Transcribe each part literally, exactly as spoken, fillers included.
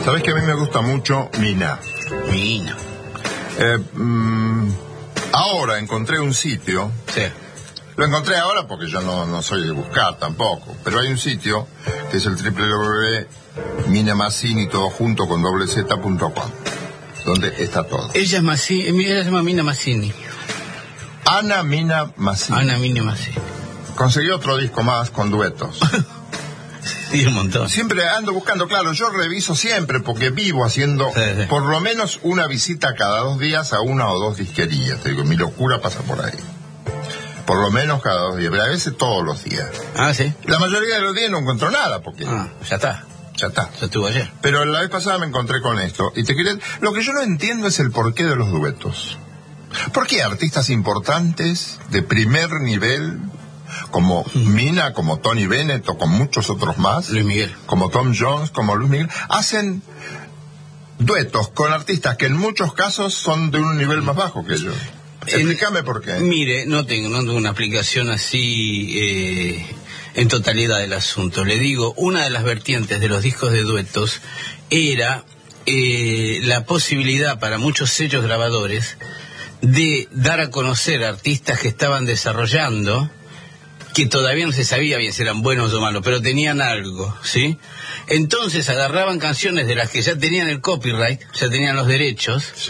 Sabés que a mí me gusta mucho Mina. Mina. Eh, mmm, ahora encontré un sitio. Sí. Lo encontré ahora porque yo no, no soy de buscar tampoco. Pero hay un sitio que es el doble u doble u doble u punto mina mazzini, todo junto con doble z punto com, donde está todo. Ella es Mazzini, ella se llama Mina Mazzini. Ana Mina Mazzini. Ana Mina Mazzini. Conseguí otro disco más con duetos. Sí, un montón. Siempre ando buscando, claro, yo reviso siempre porque vivo haciendo sí, sí. por lo menos una visita cada dos días a una o dos disquerías. Te digo, mi locura pasa por ahí. Por lo menos cada dos días, pero a veces todos los días. Ah, sí. La mayoría de los días no encuentro nada porque... Ah, ya está. Ya está. Ya estuvo ayer. Pero la vez pasada me encontré con esto. Y te quería... Lo que yo no entiendo es el porqué de los duetos. ¿Por qué artistas importantes de primer nivel, como mm. Mina, como Tony Bennett o con muchos otros más, Luis Miguel, como Tom Jones, como Luis Miguel, hacen duetos con artistas que en muchos casos son de un nivel más bajo que ellos? Explícame por qué. Mire, no tengo, no tengo una aplicación así eh, en totalidad del asunto. Le digo, una de las vertientes de los discos de duetos era eh, la posibilidad para muchos sellos grabadores de dar a conocer artistas que estaban desarrollando, que todavía no se sabía bien si eran buenos o malos, pero tenían algo, ¿sí? Entonces agarraban canciones de las que ya tenían el copyright, ya tenían los derechos. Sí.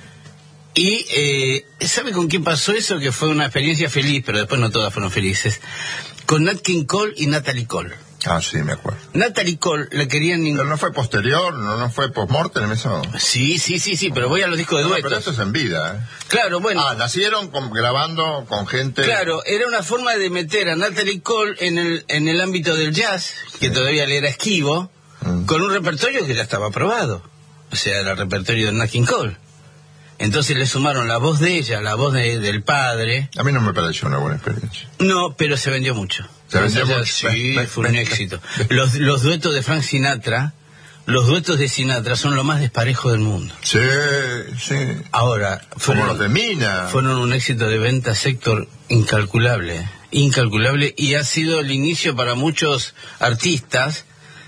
Y, eh, ¿sabe con quién pasó eso? Que fue una experiencia feliz, pero después no todas fueron felices. Con Nat King Cole y Natalie Cole. Ah, sí, me acuerdo. Natalie Cole la querían... Pero no fue posterior, no, no fue post-mortem eso. Sí, sí, sí, sí, pero voy a los discos de no, duetos. Pero eso es en vida, ¿eh? Claro, bueno. Ah, nacieron con, grabando con gente... Claro, era una forma de meter a Natalie Cole en el, en el ámbito del jazz, que sí. todavía le era esquivo, mm. con un repertorio que ya estaba aprobado. O sea, era el repertorio de Nat King Cole. Entonces le sumaron la voz de ella, la voz de, del padre. A mí no me pareció una buena experiencia. No, pero se vendió mucho. ¿Se vendió Entonces, mucho? Sí, ve, fue ve, un ve, éxito. ve. Los, los duetos de Frank Sinatra, los duetos de Sinatra son lo más desparejo del mundo. Sí, sí. Ahora, fueron, como los de Mina. Fueron un éxito de venta sector incalculable, incalculable, y ha sido el inicio para muchos artistas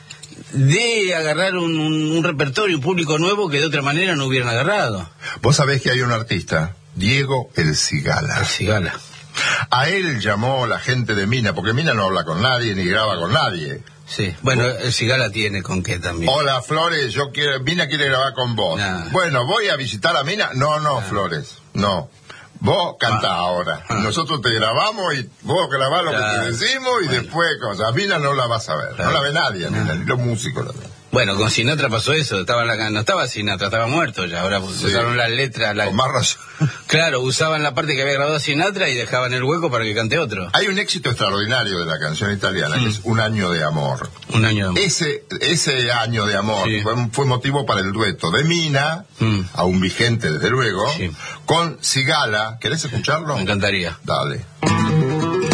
de agarrar un, un, un repertorio, un público nuevo que de otra manera no hubieran agarrado. Vos sabés que hay un artista, Diego El Cigala. El Cigala. A él llamó la gente de Mina, porque Mina no habla con nadie ni graba con nadie. Sí, bueno, el Cigala tiene con qué también. Hola, Flores, yo quiero, Mina quiere grabar con vos. Nah. Bueno, ¿voy a visitar a Mina? No, no, nah. Flores, no. Vos cantá ah. ahora. Ah. Nosotros te grabamos y vos grabás lo claro. que te decimos y bueno. después cosas. Mina no la vas a ver. Claro. No la ve nadie, nah. Mina, ni los músicos la ven. Bueno, con Sinatra pasó eso, estaba en la, no estaba Sinatra, estaba muerto ya, ahora sí. usaron las letras. La... Con más razón. Claro, usaban la parte que había grabado Sinatra y dejaban el hueco para que cante otro. Hay un éxito extraordinario de la canción italiana, mm. que es Un año de amor. Un año de amor. Ese, ese año de amor sí. fue, fue motivo para el dueto de Mina, mm. aún vigente desde luego, sí. con Cigala. ¿Querés escucharlo? Me encantaría. Dale.